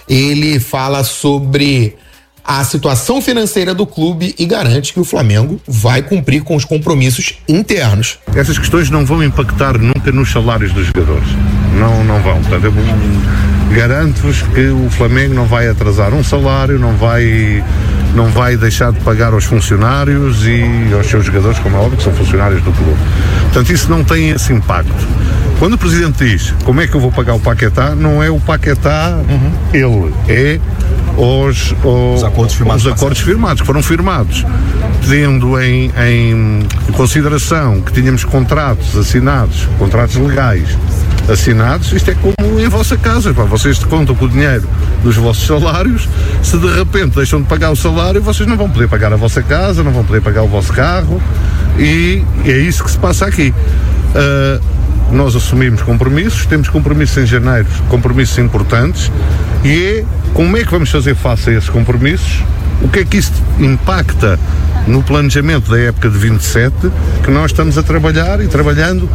ele fala sobre a situação financeira do clube e garante que o Flamengo vai cumprir com os compromissos internos. Essas questões não vão impactar nunca nos salários dos jogadores. Não vão. Portanto, eu garanto-vos que o Flamengo não vai atrasar um salário, não vai deixar de pagar aos funcionários e aos seus jogadores, como é óbvio, que são funcionários do clube. Portanto, isso não tem esse impacto. Quando o Presidente diz como é que eu vou pagar o Paquetá, não é o Paquetá ele, é os acordos firmados, que foram firmados, tendo em consideração que tínhamos contratos assinados, contratos legais assinados. Isto é como em vossa casa, vocês contam com o dinheiro dos vossos salários, se de repente deixam de pagar o salário, vocês não vão poder pagar a vossa casa, não vão poder pagar o vosso carro, e é isso que se passa aqui. Nós assumimos compromissos, temos compromissos em janeiro, compromissos importantes, e é como é que vamos fazer face a esses compromissos, o que é que isso impacta no planejamento da época de 27, que nós estamos a trabalhar e trabalhando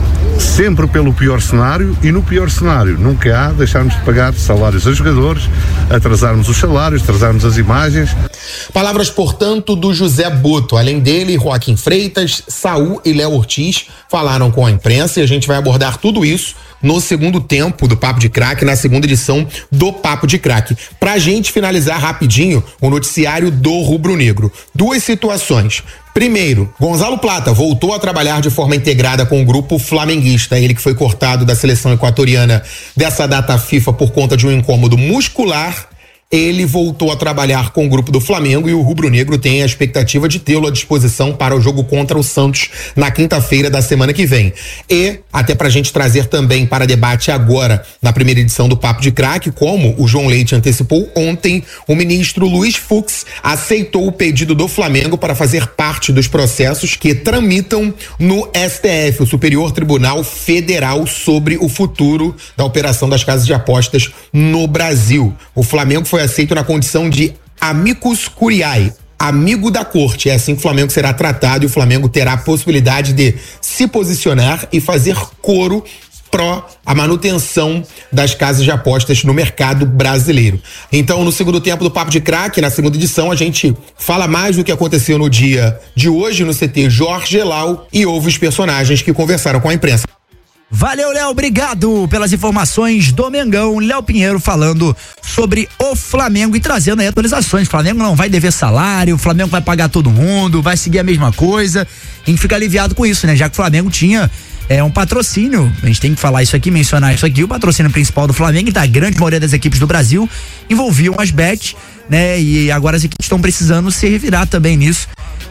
sempre pelo pior cenário, e no pior cenário nunca há deixarmos de pagar salários a jogadores, atrasarmos os salários, atrasarmos as imagens. Palavras, portanto, do José Boto. Além dele, Joaquim Freitas, Saul e Léo Ortiz falaram com a imprensa, e a gente vai abordar tudo isso no segundo tempo do Papo de Craque, na segunda edição do Papo de Craque. Pra gente finalizar rapidinho o noticiário do Rubro Negro. Duas situações. Primeiro, Gonzalo Plata voltou a trabalhar de forma integrada com o grupo flamenguista. Ele que foi cortado da seleção equatoriana dessa data FIFA por conta de um incômodo muscular. Ele voltou a trabalhar com o grupo do Flamengo, e o Rubro Negro tem a expectativa de tê-lo à disposição para o jogo contra o Santos na quinta-feira da semana que vem. E, até pra gente trazer também para debate agora, na primeira edição do Papo de Craque, como o João Leite antecipou ontem, o ministro Luiz Fux aceitou o pedido do Flamengo para fazer parte dos processos que tramitam no STF, o Superior Tribunal Federal, sobre o futuro da operação das casas de apostas no Brasil. O Flamengo foi aceito na condição de amicus curiae, amigo da corte. É assim que o Flamengo será tratado, e o Flamengo terá a possibilidade de se posicionar e fazer coro pró a manutenção das casas de apostas no mercado brasileiro. Então, no segundo tempo do Papo de Craque, na segunda edição, a gente fala mais do que aconteceu no dia de hoje no CT Jorge Gelau, e ouve os personagens que conversaram com a imprensa. Valeu, Léo, obrigado pelas informações do Mengão. Léo Pinheiro falando sobre o Flamengo e trazendo aí atualizações. O Flamengo não vai dever salário, o Flamengo vai pagar todo mundo, vai seguir a mesma coisa. A gente fica aliviado com isso, né? Já que o Flamengo tinha um patrocínio, a gente tem que falar isso aqui, mencionar isso aqui, o patrocínio principal do Flamengo e da grande maioria das equipes do Brasil envolviam as bets, né? E agora as equipes estão precisando se revirar também nisso.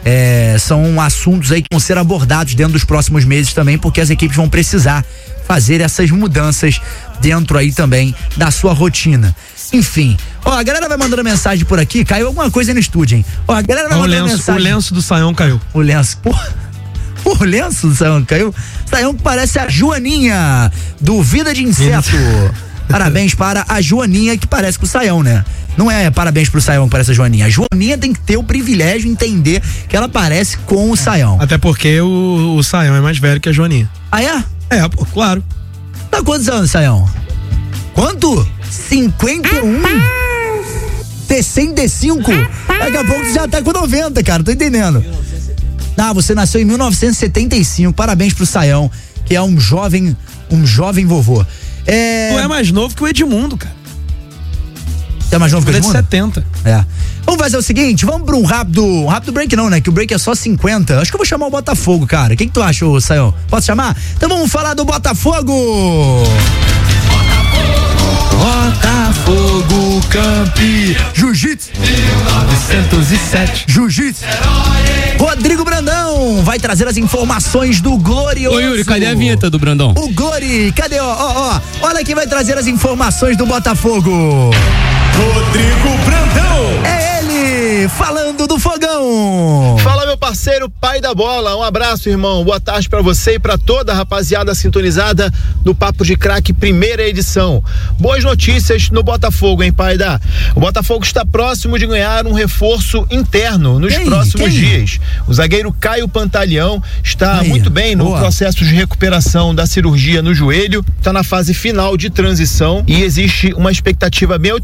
São assuntos aí que vão ser abordados dentro dos próximos meses também, porque as equipes vão precisar fazer essas mudanças dentro aí também da sua rotina. Enfim, a galera vai mandando mensagem por aqui. Caiu alguma coisa no estúdio, hein? A galera vai mandando mensagem. O lenço do Saião caiu. O lenço, o lenço do Saião caiu. Saião que parece a Joaninha do Vida de Inseto. Parabéns para a Joaninha, que parece com o Saião, né? Não é parabéns pro Saião que parece a Joaninha. A Joaninha tem que ter o privilégio de entender que ela parece com o Saião. Até porque o Saião é mais velho que a Joaninha. Ah, é? É, pô, claro. Tá quantos anos, Saião? Quanto? 51? 65? Daqui a pouco você já tá com 90, cara, tô entendendo. Você nasceu em 1975, parabéns pro Saião, que é um jovem vovô. Tu é mais novo que o Edmundo, cara. Você é mais novo que o Edmundo? É de 70. Vamos fazer o seguinte, vamos pra um rápido break não, né? Que o break é só 50. Acho que eu vou chamar o Botafogo, cara. O que tu acha, Saião? Posso chamar? Então vamos falar do Botafogo! Botafogo campeão. Jiu-Jitsu 1907. Jiu-Jitsu. Rodrigo Brandão vai trazer as informações do glorioso. Ô Yuri, cadê a vinheta do Brandão? O Glori, cadê? Olha quem vai trazer as informações do Botafogo. Rodrigo Brandão. É ele, falando do Fogão. Fala, meu parceiro, pai da bola. Um abraço, irmão. Boa tarde pra você e pra toda a rapaziada sintonizada no Papo de Craque, primeira edição. Boas notícias no Botafogo, hein, pai da? O Botafogo está próximo de ganhar um reforço interno nos próximos dias. O zagueiro Caio Pantaleão está muito bem no processo de recuperação da cirurgia no joelho, está na fase final de transição e existe uma expectativa bem otimista